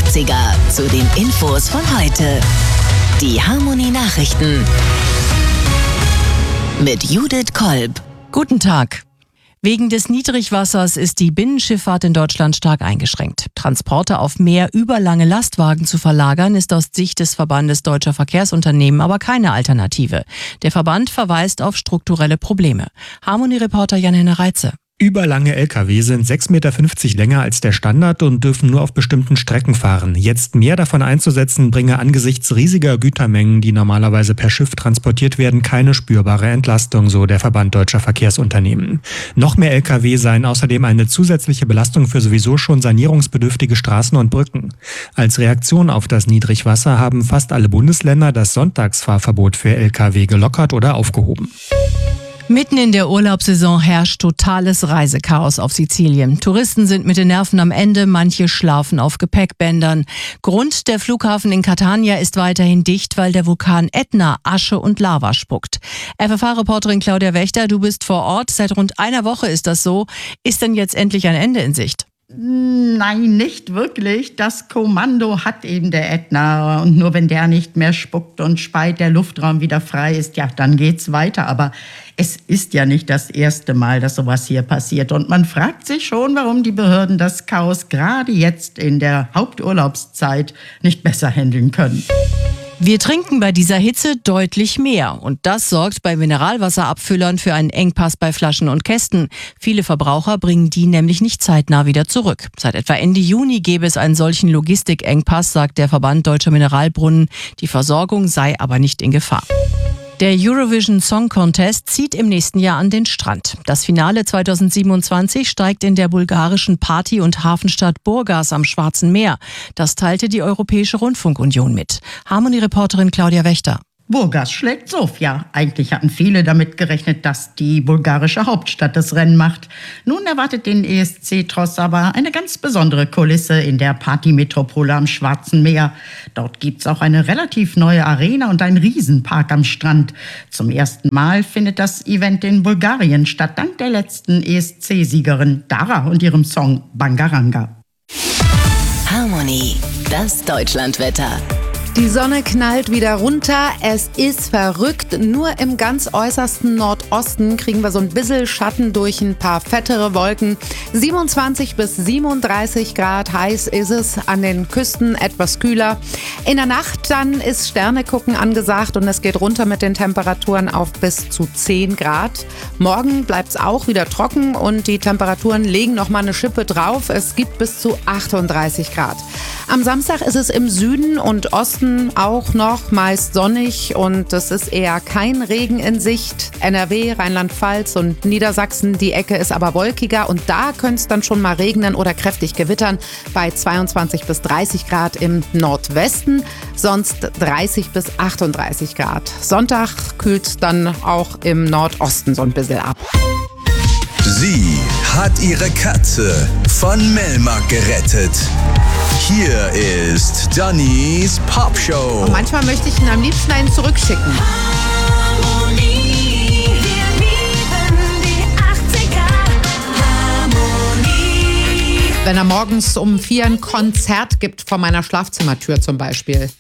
80er zu den Infos von heute. Die Harmonie Nachrichten mit Judith Kolb. Guten Tag. Wegen des Niedrigwassers ist die Binnenschifffahrt in Deutschland stark eingeschränkt. Transporte auf Meer über lange Lastwagen zu verlagern, ist aus Sicht des Verbandes Deutscher Verkehrsunternehmen aber keine Alternative. Der Verband verweist auf strukturelle Probleme. Harmonie-Reporter Jan-Henner Reitze. Überlange Lkw sind 6,50 Meter länger als der Standard und dürfen nur auf bestimmten Strecken fahren. Jetzt mehr davon einzusetzen, bringe angesichts riesiger Gütermengen, die normalerweise per Schiff transportiert werden, keine spürbare Entlastung, so der Verband Deutscher Verkehrsunternehmen. Noch mehr Lkw seien außerdem eine zusätzliche Belastung für sowieso schon sanierungsbedürftige Straßen und Brücken. Als Reaktion auf das Niedrigwasser haben fast alle Bundesländer das Sonntagsfahrverbot für Lkw gelockert oder aufgehoben. Mitten in der Urlaubssaison herrscht totales Reisechaos auf Sizilien. Touristen sind mit den Nerven am Ende, manche schlafen auf Gepäckbändern. Grund: der Flughafen in Catania ist weiterhin dicht, weil der Vulkan Ätna Asche und Lava spuckt. FFH-Reporterin Claudia Wächter, du bist vor Ort. Seit rund einer Woche ist das so. Ist denn jetzt endlich ein Ende in Sicht? Nein, nicht wirklich. Das Kommando hat eben der Ätna. Und nur wenn der nicht mehr spuckt und speit, der Luftraum wieder frei ist, ja, dann geht's weiter. Aber es ist ja nicht das erste Mal, dass sowas hier passiert. Und man fragt sich schon, warum die Behörden das Chaos gerade jetzt in der Haupturlaubszeit nicht besser handeln können. Wir trinken bei dieser Hitze deutlich mehr und das sorgt bei Mineralwasserabfüllern für einen Engpass bei Flaschen und Kästen. Viele Verbraucher bringen die nämlich nicht zeitnah wieder zurück. Seit etwa Ende Juni gäbe es einen solchen Logistikengpass, sagt der Verband Deutscher Mineralbrunnen. Die Versorgung sei aber nicht in Gefahr. Der Eurovision Song Contest zieht im nächsten Jahr an den Strand. Das Finale 2027 steigt in der bulgarischen Party- und Hafenstadt Burgas am Schwarzen Meer. Das teilte die Europäische Rundfunkunion mit. Harmonie-Reporterin Claudia Wächter. Burgas schlägt Sofia. Eigentlich hatten viele damit gerechnet, dass die bulgarische Hauptstadt das Rennen macht. Nun erwartet den ESC-Tross aber eine ganz besondere Kulisse in der Partymetropole am Schwarzen Meer. Dort gibt's auch eine relativ neue Arena und einen Riesenpark am Strand. Zum ersten Mal findet das Event in Bulgarien statt, dank der letzten ESC-Siegerin Dara und ihrem Song Bangaranga. Harmonie, das Deutschlandwetter. Die Sonne knallt wieder runter, es ist verrückt. Nur im ganz äußersten Nordosten kriegen wir so ein bisschen Schatten durch ein paar fettere Wolken. 27 bis 37 Grad heiß ist es, an den Küsten etwas kühler. In der Nacht dann ist Sternegucken angesagt und es geht runter mit den Temperaturen auf bis zu 10 Grad. Morgen bleibt es auch wieder trocken und die Temperaturen legen nochmal eine Schippe drauf. Es gibt bis zu 38 Grad. Am Samstag ist es im Süden und Osten auch noch meist sonnig und es ist eher kein Regen in Sicht. NRW, Rheinland-Pfalz und Niedersachsen, die Ecke ist aber wolkiger und da könnte es dann schon mal regnen oder kräftig gewittern bei 22 bis 30 Grad im Nordwesten, sonst 30 bis 38 Grad. Sonntag kühlt es dann auch im Nordosten so ein bisschen ab. Sie hat ihre Katze von Melmark gerettet. Hier ist Dannys Popshow. Und manchmal möchte ich ihn am liebsten einen zurückschicken. Harmonie, wir lieben die 80er. Harmonie. Wenn er morgens um 4 ein Konzert gibt vor meiner Schlafzimmertür zum Beispiel.